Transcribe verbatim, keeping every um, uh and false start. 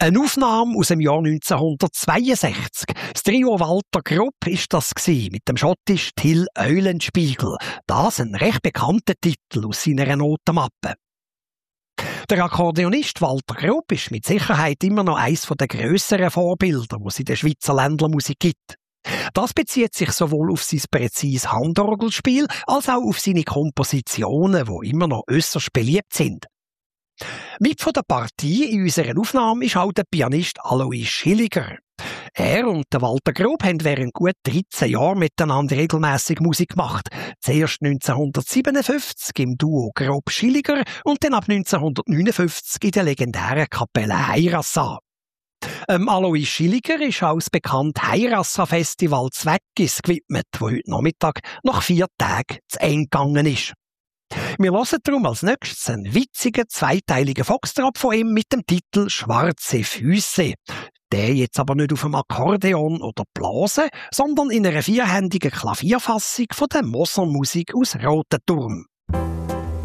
Eine Aufnahme aus dem Jahr neunzehnhundertzweiundsechzig. Das Trio Walter Grob ist das gsi, mit dem Schottisch Till Eulenspiegel. Das ein recht bekannter Titel aus seiner Notenmappe. Der Akkordeonist Walter Grob ist mit Sicherheit immer noch eines der grösseren Vorbilder, die es in der Schweizer Ländlermusik gibt. Das bezieht sich sowohl auf sein präzises Handorgelspiel als auch auf seine Kompositionen, die immer noch äusserst beliebt sind. Mit von der Partie in unserer Aufnahme ist auch der Pianist Alois Schilliger. Er und der Walter Grob haben während gut dreizehn Jahren miteinander regelmässig Musik gemacht. Zuerst neunzehnhundertsiebenundfünfzig im Duo Grob-Schilliger und dann ab neunzehnhundertneunundfünfzig in der legendären Kapelle Heirassa. Ähm, Alois Schilliger ist auch das bekannte Heirassa-Festival Zweckis gewidmet, das heute Nachmittag nach vier Tagen zu Ende gegangen ist. Wir hören darum als nächstes einen witzigen, zweiteiligen Foxtrot von ihm mit dem Titel «Schwarze Füße». Der jetzt aber nicht auf dem Akkordeon oder Blase, sondern in einer vierhändigen Klavierfassung von der Moser Musik aus Rotenturm.